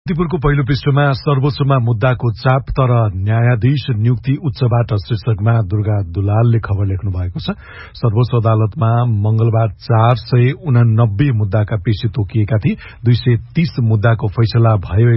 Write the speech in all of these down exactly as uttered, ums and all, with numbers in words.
कीर्तिपुरको पहिलो पृष्ठमा सर्वोच्चमा मुद्दाको चाप तर न्यायाधीश नियुक्ति उच्चबाट शीर्षकमा दुर्गा दुलालले खबर लेख्नु भएको छ। सर्वोच्च अदालतमा मंगलबार चार सय उनानब्बे मुद्दाका पेशी तोकिएका थिए। दुई सय तीस मुद्दाको फैसला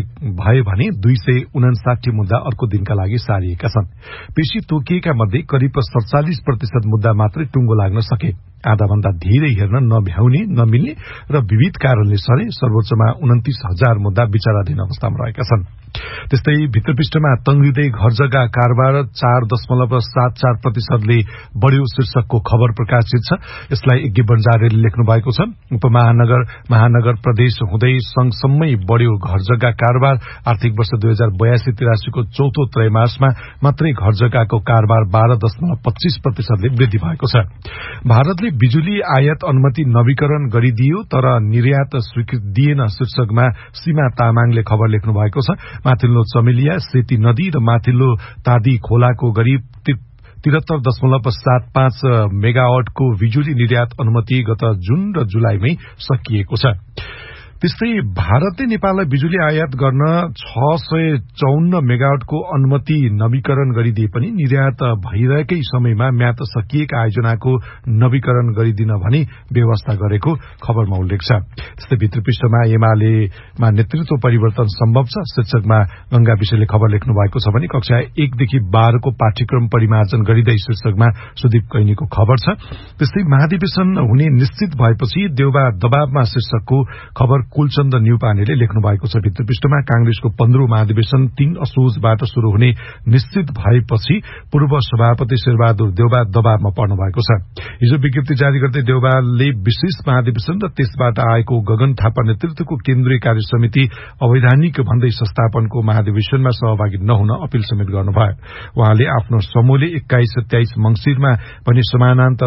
भयो भने दुई सय उनासाठी मुद्दा अर्को दिनका लागि सारिएका छन्। पेशी तोकिएका मध्ये करिब सड़चालिस प्रतिशत मुद्दा मात्रै टुंगो लाग्न सके। आधा भन्दा धेरै हेर्न नभ्याउने नमिल्ने र विविध कारणले सरे सर्वोच्चमा उन्तीस हजार मुद्दा विचाराधीन अवस्थामा रहेका छन्। त्यस्तै भित्रपृष्ठमा तंग्रिँदै घर जग्गा कारोबार चार दशमलव सात चार प्रतिशतले बढ़्यो शीर्षकको खबर प्रकाशित छ। यसलाई यज्ञ बन्जारेले लेख्नु भएको छ। उपमहानगर महानगर प्रदेश हुँदै संघसम्मै बढ़्यो घर जग्गा कारोबार। आर्थिक वर्ष दुई हजार बयासी तिरासीको चौथो त्रैमासमा मात्रै घर जग्गाको कारोबार बाह्र दशमलव पच्चीस प्रतिशतले वृद्धि भएको छ। भारतले बिजुली आयात अनुमति नवीकरण गरिदियो तर निर्यात स्वीकृति दिएन शीर्षकमा सीमा तामाङले खबर लेख्नु भएको छ। माथिल्लो चमेलिया सेती नदी र माथिल्लो तादी खोलाको गरी तिहत्तर दशमलव सात पाँच मेगावाटको बिजुली निर्यात अनुमति गत जून र जुलाईमै सकिएको छ। त्यस्तै भारतले नेपाललाई बिजुली आयात गर्न छ सय चौन्न मेगावाटको अनुमति नवीकरण गरिदिए पनि निर्यात भइरहेकै समयमा म्याद सकिएका आयोजनाको नवीकरण गरिदिन भनी व्यवस्था गरेको खबरमा उल्लेख छ। त्यस्तै भित्रपृष्ठमा एमालेमा नेतृत्व परिवर्तन सम्भव छ शीर्षकमा गंगा विषयले खबर लेख्नु भएको छ भने कक्षा एकदेखि बाह्रको पाठ्यक्रम परिमार्जन गरिँदै शीर्षकमा सुदीप कैनीको खबर छ। त्यस्तै महाधिवेशन हुने निश्चित भएपछि देउबा दबावमा शीर्षकको खबर कुलचन्द न्युपानेले लेख्नु भएको छ। भित्रपृष्ठमा कांग्रेसको पन्ध्रौं महाधिवेशन तीन असोजबाट शुरू हुने निश्चित भएपछि पूर्व सभापति शेरबहादुर देउबा दबावमा पर्नु भएको छ। हिजो विज्ञप्ति जारी गर्दै देउबाले विशेष महाधिवेशन र त्यसबाट आएको गगन थापा नेतृत्वको केन्द्रीय कार्य समिति अवैधानिक भन्दै संस्थापनको महाधिवेशनमा सहभागी नहुन अपील समेत गर्नुभयो। उहाँले आफ्नो समूहले एक्काइस तेइस मंगिरमा पनि समानान्तर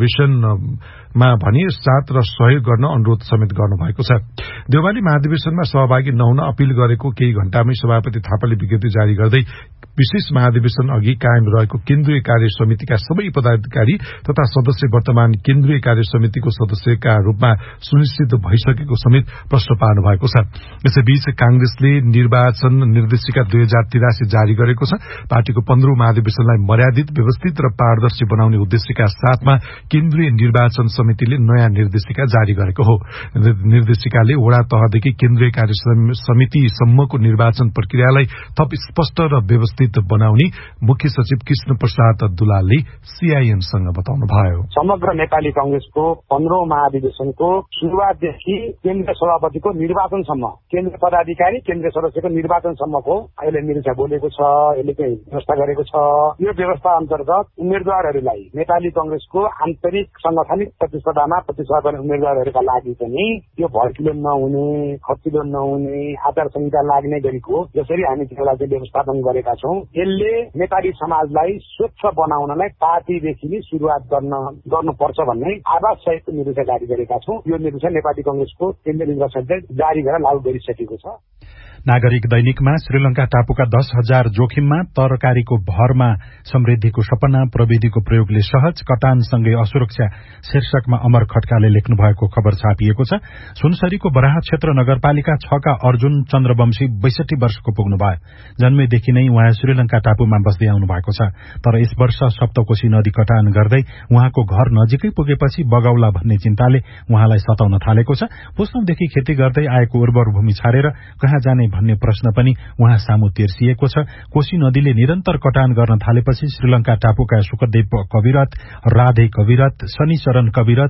महाधिवेशनमा भने साथ र सहयोग गर्न अनुरोध समेत गर्नुभएको छ। देउबाले महाधिवेशनमा सहभागी नहुन अपील गरेको केही घण्टामै सभापति थापाले विज्ञप्ति जारी गर्दै विशेष महाधिवेशन अघि कायम रहेको केन्द्रीय कार्य समितिका सबै पदाधिकारी तथा सदस्य वर्तमान केन्द्रीय कार्य समितिको सदस्यका रूपमा सुनिश्चित भइसकेको समेत प्रश्न पार्नु भएको छ। यसैबीच कांग्रेसले निर्वाचन निर्देशिका दुई हजार तिरासी जारी गरेको छ। पार्टीको पन्ध्रौं महाधिवेशनलाई मर्यादित व्यवस्थित र पारदर्शी बनाउने उद्देश्यका साथमा केन्द्रीय निर्वाचन समितिले नयाँ निर्देशिका जारी गरेको हो। निर्देशिकाले वडा तहदेखि केन्द्रीय कार्य समितिसम्मको निर्वाचन प्रक्रियालाई थप स्पष्ट र व्यवस्थित बनाउने मुख्य सचिव कृष्ण प्रसाद दुलालले सीआईएनसँग बताउनुभयो। समग्र नेपाली कांग्रेसको पन्ध्रौं महाधिवेशनको शुरूआतदेखि केन्द्रीय सभापतिको निर्वाचनसम्म केन्द्रीय पदाधिकारी केन्द्रीय सदस्यको निर्वाचनसम्मको अहिले निरीक्षा बोलेको छ। यसले चाहिँ व्यवस्था गरेको छ। यो व्यवस्था अन्तर्गत उम्मेद्वारहरूलाई नेपाली कांग्रेसको आन्तरिक सांगठनिक प्रतिस्पर्धामा प्रतिस्पर्धा गर्ने उम्मेद्वारहरूका लागि पनि यो भड्किलो नहुने खर्चिलो नहुने आचार संहिता लाग्ने गरेको जसरी हामी त्यसलाई चाहिँ व्यवस्थापन गरेका छौं। यसले नेपाली समाजलाई स्वच्छ बनाउनलाई पार्टीदेखि नै शुरूआत गर्न गर्नुपर्छ भन्ने आवाज सहितको निर्देशन जारी गरेका छौं। यो निर्देशन नेपाली कांग्रेसको केन्द्रीय निर्वाचन जारी गरेर लागू गरिसकेको छ। नागरिक दैनिकमा श्रीलंका टापुका दस हजार जोखिममा तरकारीको भरमा समृद्धिको सपना प्रविधिको प्रयोगले सहज कटानसँगै असुरक्षा शीर्षकमा अमर खड्काले लेख्नु भएको खबर छापिएको छ। सुनसरीको बराह क्षेत्र नगरपालिका छ का अर्जुन चन्द्रवंशी बैसठी वर्षको पुग्नुभयो। जन्मेदेखि नै उहाँ श्रीलंका टापुमा बस्दै आउनु भएको छ। तर यस वर्ष सप्तकोशी नदी कटान गर्दै उहाँको घर नजिकै पुगेपछि बगाउला भन्ने चिन्ताले उहाँलाई सताउन थालेको छ। पुस्तौंदेखि खेती गर्दै आएको उर्वर भूमि छाडेर कहाँ जाने भन्ने प्रश्न पनि उहाँ सामु तिर्सिएको छ। कोशी नदीले निरन्तर कटान गर्न थालेपछि श्रीलंका टापुका सुखदेव कविरत, राधे कविरत, शनिचरण कविरत,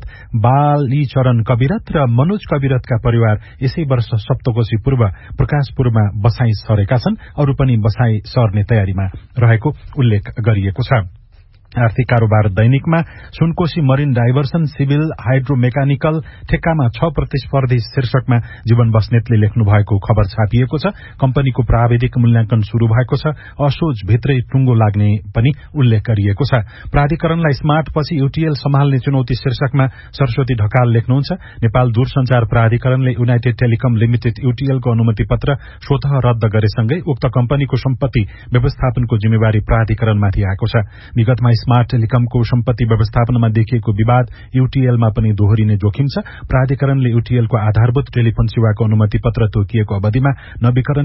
बालीचरण कविरत र मनोज कविरतका परिवार यसै वर्ष सप्तकोशी पूर्व प्रकाशपुरमा बसाई सरेका छन्। अरू पनि बसाई सर्ने तयारीमा रहेको उल्लेख गरिएको छ। आर्थिक कारोबार दैनिकमा सुनकोशी मरिन डाइभर्सन सिभिल हाइड्रोमेकानिकल ठेक्कामा छ प्रतिस्पर्धी शीर्षकमा जीवन बस्नेतले लेख्नु भएको खबर छापिएको छ। कम्पनीको प्राविधिक मूल्याङ्कन शुरू भएको छ। असोज भित्रै टुंगो लाग्ने पनि उल्लेख गरिएको छ। प्राधिकरणलाई स्मार्ट पछि यूटीएल सम्हाल्ने चुनौती शीर्षकमा सरस्वती ढकाल लेख्नुहुन्छ। नेपाल दूरसञ्चार प्राधिकरणले युनाइटेड टेलिकम लिमिटेड यूटीएलको अनुमति पत्र स्वतः रद्द गरेसँगै उक्त कम्पनीको सम्पत्ति व्यवस्थापनको जिम्मेवारी प्राधिकरणमाथि आएको छ। विगतमा स्मार्ट टेलिकमको सम्पत्ति व्यवस्थापनमा देखिएको विवाद यूटीएलमा पनि दोहोरिने जोखिम छ। प्राधिकरणले यूटीएलको आधारभूत टेलिफोन सेवाको अनुमति पत्र तोकिएको अवधिमा नवीकरण